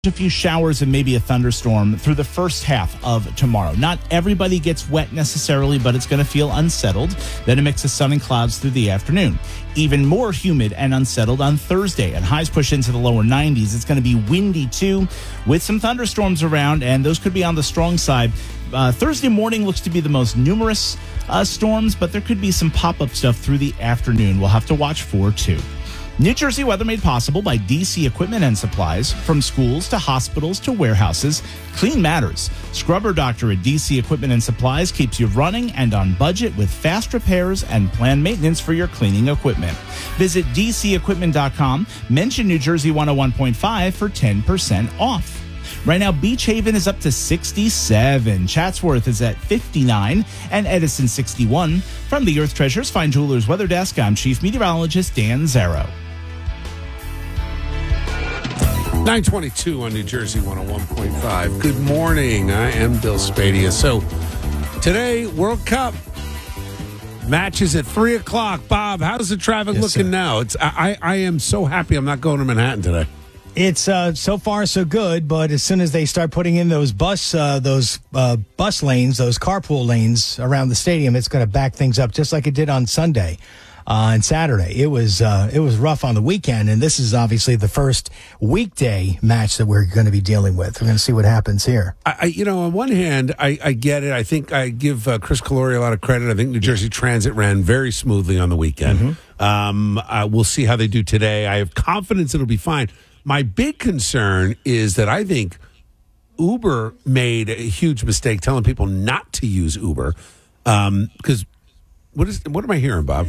A few showers and maybe a thunderstorm through the first half of tomorrow. Not everybody gets wet necessarily, but it's going to feel unsettled. Then a mix of sun and clouds through the afternoon. Even more humid and unsettled on Thursday, and highs push into the lower 90s. It's going to be windy too, with some thunderstorms around, and those could be on the strong side. Thursday morning looks to be the most numerous storms, but there could be some pop-up stuff through the afternoon. We'll have to watch for too. New Jersey weather made possible by DC Equipment and Supplies. From schools to hospitals to warehouses, clean matters. Scrubber Doctor at DC Equipment and Supplies keeps you running and on budget with fast repairs and planned maintenance for your cleaning equipment. Visit DCEquipment.com. Mention New Jersey 101.5 for 10% off. Right now, Beach Haven is up to 67. Chatsworth is at 59 and Edison 61. From the Earth Treasures Fine Jewelers Weather Desk, I'm Chief Meteorologist Dan Zarrow. 922 on New Jersey 101.5. Good morning. I am Bill Spadia. So today, World Cup matches at 3 o'clock. Bob, how's the traffic looking now? I am so happy I'm not going to Manhattan today. It's so far so good, but as soon as they start putting in those bus lanes, those carpool lanes around the stadium, it's going to back things up just like it did on Sunday and Saturday. It was rough on the weekend, and this is obviously the first weekday match that we're going to be dealing with. We're going to see what happens here. On one hand, I get it. I think I give Chris Calori a lot of credit. I think New Jersey Transit ran very smoothly on the weekend. Mm-hmm. We'll see how they do today. I have confidence it'll be fine. My big concern is that I think Uber made a huge mistake telling people not to use Uber. Because what am I hearing, Bob?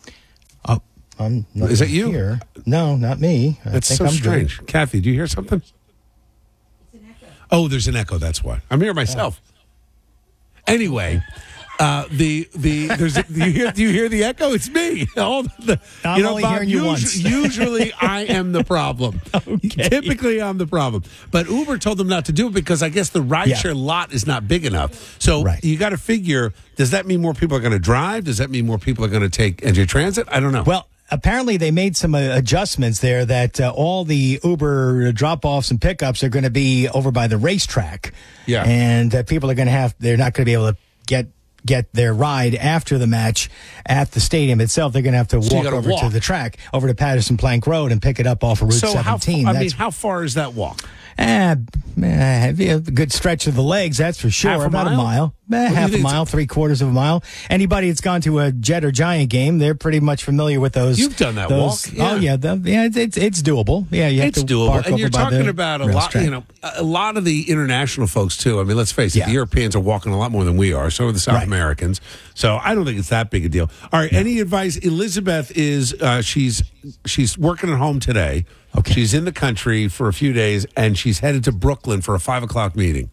I'm not Is that you? Here. No, not me. That's so strange. Good. Kathy, do you hear something? It's an echo. Oh, there's an echo. That's why. I'm here myself. Anyway. Do you hear the echo? It's me. I'm only Bob, hearing you once. Usually I am the problem. Okay. Typically I'm the problem. But Uber told them not to do it because I guess the rideshare lot is not big enough. So You got to figure, does that mean more people are going to drive? Does that mean more people are going to take NJ Transit? I don't know. Well, apparently they made some adjustments there that all the Uber drop-offs and pickups are going to be over by the racetrack. Yeah. And people are going to they're not going to be able to get their ride after the match at the stadium itself. They're going to have to walk over to the track, over to Patterson Plank Road and pick it up off of Route 17. How far is that walk? A good stretch of the legs, that's for sure. About a mile. Half a mile, 3/4 of a mile. Anybody that's gone to a Jet or Giant game, they're pretty much familiar with those. You've done that walk. Yeah. Oh, yeah. It's doable. Yeah, it's doable. And you're talking about a lot, a lot of the international folks, too. I mean, let's face it, the Europeans are walking a lot more than we are. So are the South Americans. So I don't think it's that big a deal. All right. Any advice? Elizabeth is, she's working at home today. Okay. She's in the country for a few days, and she's headed to Brooklyn for a 5 o'clock meeting.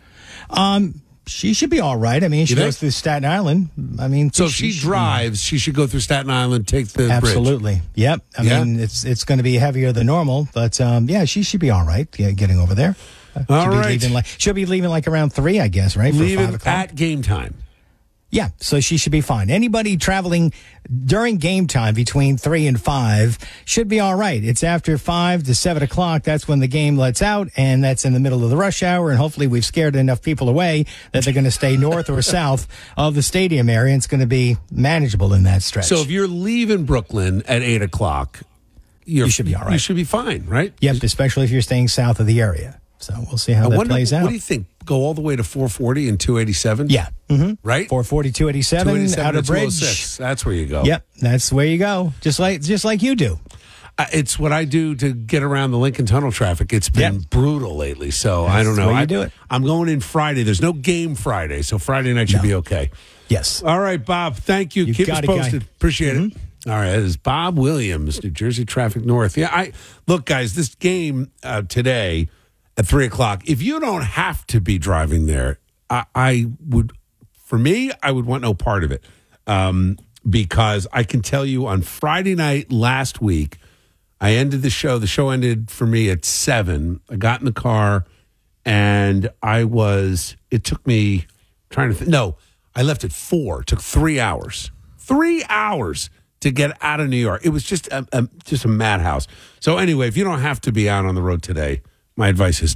She should be all right. I mean, she goes through Staten Island. I mean, so if she drives, she should go through Staten Island, take the bridge. Absolutely. Yep. I mean, it's going to be heavier than normal, but she should be all right getting over there. All right. She'll be leaving like around 3, I guess, right? Leaving at game time. Yeah, so she should be fine. Anybody traveling during game time between 3 and 5 should be all right. It's after 5 to 7 o'clock. That's when the game lets out, and that's in the middle of the rush hour. And hopefully we've scared enough people away that they're going to stay north or south of the stadium area. And it's going to be manageable in that stretch. So if you're leaving Brooklyn at 8 o'clock, you should be all right. You should be fine, right? Yep, especially if you're staying south of the area. So we'll see how that plays out. What do you think? Go all the way to 440 and 287? Yeah. Mm-hmm. Right? 440, 287, Outer Bridge. That's where you go. Yep, that's where you go. Just like you do. It's what I do to get around the Lincoln Tunnel traffic. It's been brutal lately, so I don't know. Where you do it. I'm going in Friday. There's no game Friday, so Friday night should be okay. Yes. All right, Bob. Thank you. Keep us posted. Appreciate it. All right, that is Bob Williams, New Jersey Traffic North. Yeah, look, guys, this game today at 3 o'clock, if you don't have to be driving there, I would want no part of it. Because I can tell you on Friday night last week, I ended the show. The show ended for me at 7. I got in the car and it took me I left at 4. It took 3 hours. 3 hours to get out of New York. It was just a madhouse. So anyway, if you don't have to be out on the road today, My advice is